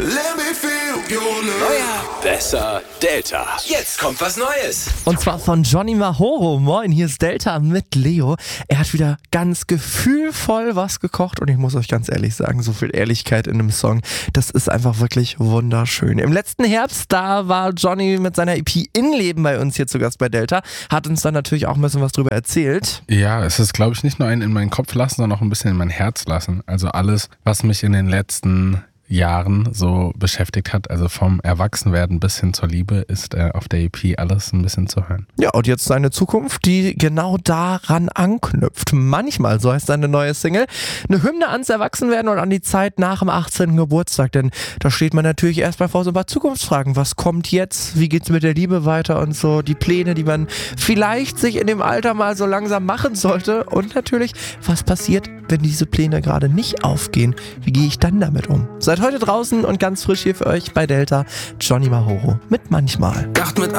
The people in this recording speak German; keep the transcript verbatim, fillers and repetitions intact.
Let me feel your love. Neuer, besser, Delta. Jetzt kommt was Neues. Und zwar von Johnny Mahoro. Moin, hier ist Delta mit Leo. Er hat wieder ganz gefühlvoll was gekocht und ich muss euch ganz ehrlich sagen, so viel Ehrlichkeit in einem Song, das ist einfach wirklich wunderschön. Im letzten Herbst, da war Johnny mit seiner E P Innenleben bei uns hier zu Gast bei Delta, hat uns dann natürlich auch ein bisschen was drüber erzählt. Ja, es ist, glaube ich, nicht nur ein in meinen Kopf lassen, sondern auch ein bisschen in mein Herz lassen. Also alles, was mich in den letzten Jahren so beschäftigt hat, also vom Erwachsenwerden bis hin zur Liebe, ist äh, auf der E P alles ein bisschen zu hören. Ja, und jetzt seine Zukunft, die genau daran anknüpft. Manchmal, so heißt seine neue Single, eine Hymne ans Erwachsenwerden und an die Zeit nach dem achtzehnten Geburtstag, denn da steht man natürlich erstmal vor so ein paar Zukunftsfragen. Was kommt jetzt? Wie geht's mit der Liebe weiter und so? Die Pläne, die man vielleicht sich in dem Alter mal so langsam machen sollte und natürlich, was passiert, wenn diese Pläne gerade nicht aufgehen? Wie gehe ich dann damit um? Seid heute draußen und ganz frisch hier für euch bei Delta, Johnny Mahoro mit Manchmal. Dacht mit